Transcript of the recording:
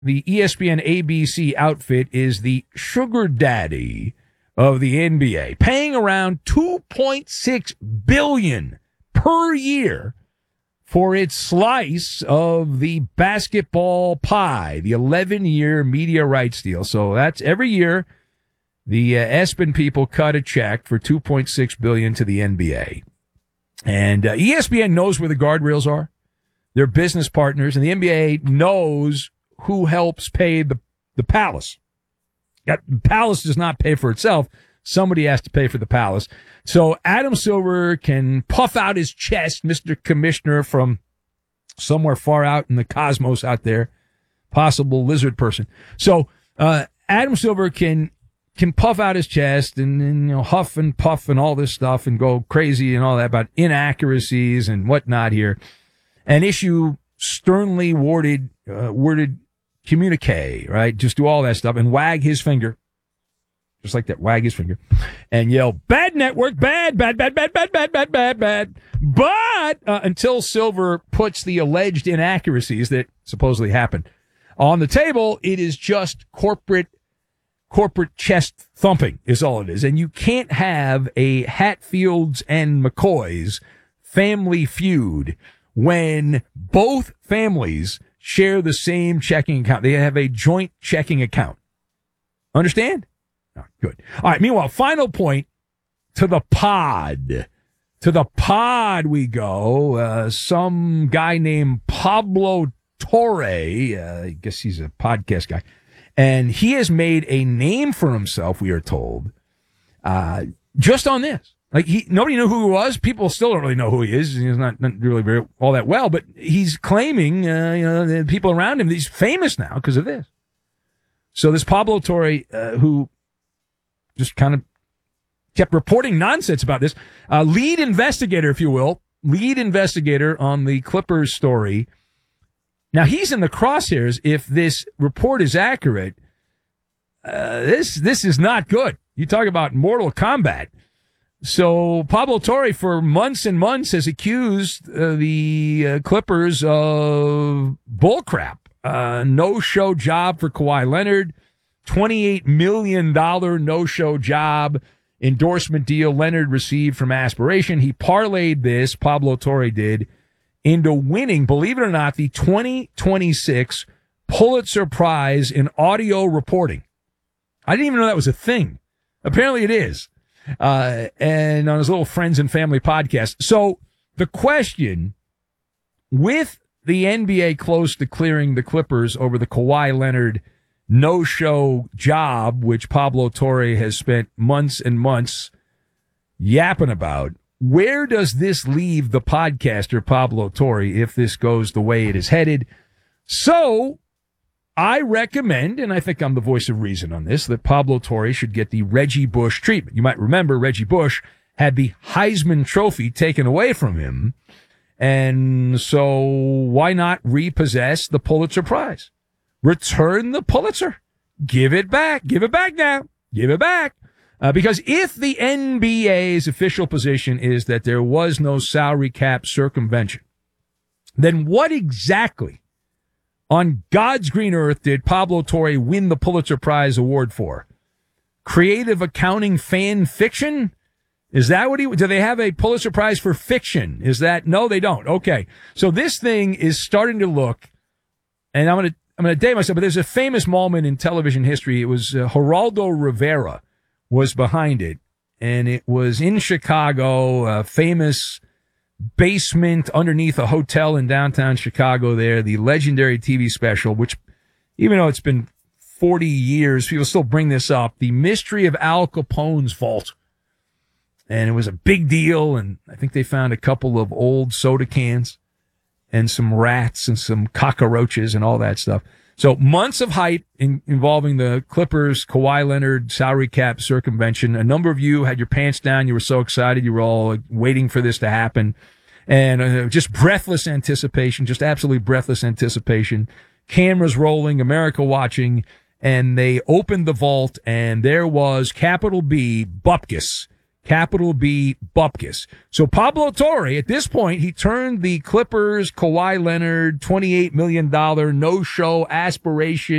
the ESPN ABC outfit is the sugar daddy of the NBA, paying around $2.6 billion per year for its slice of the basketball pie, the 11-year media rights deal. So that's every year the ESPN people cut a check for $2.6 billion to the NBA. And ESPN knows where the guardrails are. They're business partners, and the NBA knows who helps pay the palace. The palace does not pay for itself. Somebody has to pay for the palace. So Adam Silver can puff out his chest, Mr. Commissioner from somewhere far out in the cosmos out there, possible lizard person. So Adam Silver can puff out his chest and huff and puff and all this stuff and go crazy and all that about inaccuracies and whatnot here, and issue sternly worded communique, right? Just do all that stuff and wag his finger. Just like that, wag his finger, and yell, bad network, bad. But until Silver puts the alleged inaccuracies that supposedly happened on the table, it is just corporate chest thumping is all it is. And you can't have a Hatfields and McCoys family feud when both families share the same checking account. They have a joint checking account. Understand? Oh, good. All right. Meanwhile, final point, to the pod. To the pod we go. Some guy named Pablo Torre, I guess he's a podcast guy, and he has made a name for himself, we are told, just on this. Like, nobody knew who he was. People still don't really know who he is. He's not really very all that well, but he's claiming, the people around him, he's famous now because of this. So this Pablo Torre, who just kind of kept reporting nonsense about this, lead investigator, if you will, on the Clippers story. Now, he's in the crosshairs. If this report is accurate, this is not good. You talk about Mortal Kombat. So Pablo Torre, for months and months, has accused the Clippers of bullcrap. No-show job for Kawhi Leonard, $28 million no-show job endorsement deal Leonard received from Aspiration. He parlayed this, Pablo Torre did, into winning, believe it or not, the 2026 Pulitzer Prize in audio reporting. I didn't even know that was a thing. Apparently it is. And on his little friends and family podcast. So the question, with the NBA close to clearing the Clippers over the Kawhi Leonard no-show job, which Pablo Torre has spent months and months yapping about, where does this leave the podcaster Pablo Torre if this goes the way it is headed? So I recommend, and I think I'm the voice of reason on this, that Pablo Torre should get the Reggie Bush treatment. You might remember Reggie Bush had the Heisman Trophy taken away from him, and so why not repossess the Pulitzer Prize? Return the Pulitzer. Give it back. Give it back now. Give it back. Because if the NBA's official position is that there was no salary cap circumvention, then what exactly on God's green earth did Pablo Torre win the Pulitzer Prize award for? Creative accounting fan fiction? Is that what do they have a Pulitzer Prize for fiction? Is that, no, they don't. Okay. So this thing is starting to look, and I'm going to date myself, but there's a famous moment in television history. It was Geraldo Rivera was behind it, and it was in Chicago, a famous basement underneath a hotel in downtown Chicago there, the legendary TV special, which, even though it's been 40 years, people still bring this up, The Mystery of Al Capone's Vault. And it was a big deal, and I think they found a couple of old soda cans and some rats and some cockroaches and all that stuff. So months of hype involving the Clippers, Kawhi Leonard, salary cap circumvention. A number of you had your pants down. You were so excited. You were all waiting for this to happen. And just breathless anticipation, just absolutely breathless anticipation. Cameras rolling, America watching. And they opened the vault, and there was, capital B, Bupkis, capital B, Bupkis. So Pablo Torre, at this point, he turned the Clippers, Kawhi Leonard, $28 million no-show aspiration